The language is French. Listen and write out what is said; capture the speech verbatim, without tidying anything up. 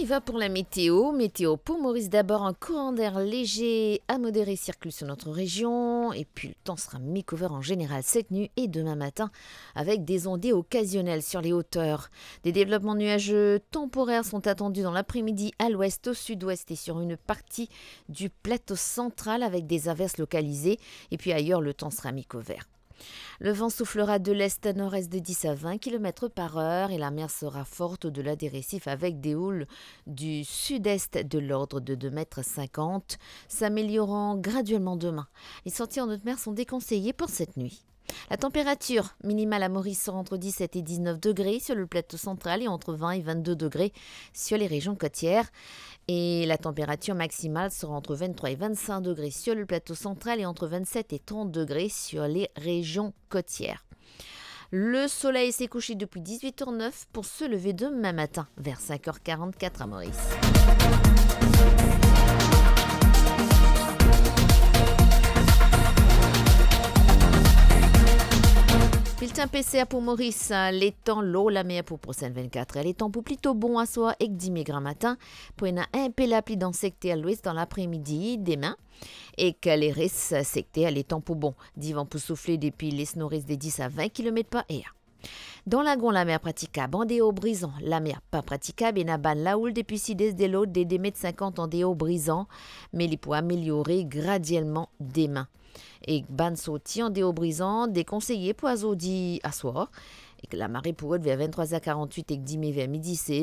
y va pour la météo. Météo pour Maurice, d'abord un courant d'air léger à modéré circule sur notre région. Et puis le temps sera mi-couvert en général cette nuit et demain matin avec des ondées occasionnelles sur les hauteurs. Des développements nuageux temporaires sont attendus dans l'après-midi à l'ouest, au sud-ouest et sur une partie du plateau central avec des averses localisées. Et puis ailleurs, le temps sera mi-couvert. Le vent soufflera de l'est à nord-est de dix à vingt kilomètres par heure et la mer sera forte au-delà des récifs avec des houles du sud-est de l'ordre de deux virgule cinquante mètres, s'améliorant graduellement demain. Les sorties en haute mer sont déconseillées pour cette nuit. La température minimale à Maurice sera entre dix-sept et dix-neuf degrés sur le plateau central et entre vingt et vingt-deux degrés sur les régions côtières. Et la température maximale sera entre vingt-trois et vingt-cinq degrés sur le plateau central et entre vingt-sept et trente degrés sur les régions côtières. Le soleil s'est couché depuis dix-huit heures neuf pour se lever demain matin vers cinq heures quarante-quatre à Maurice. Bulletin P C A pour Maurice, les temps l'eau, la mer pour prochaine vingt-quatre heures. Les temps pour plutôt bon à soir et dix degrés matin. Pour une un peu la pluie dans le secteur l'ouest dans l'après-midi, demain. Et que les restes secteurs, les temps pour bon. Divan pour souffler depuis les nord-est des dix à vingt kilomètres par heure. Dans lagon, la mer praticable en déo brisant, la mer pas praticable et n'a ban la houle depuis sud-est de l'autre des deux mètres cinquante en déo brisant, mais il peut améliorer graduellement demain. Et ban sauti en déo brisant, déconseillé pour azodi à soir, et que la marée pourrait vers vingt-trois heures quarante-huit et dix vers midi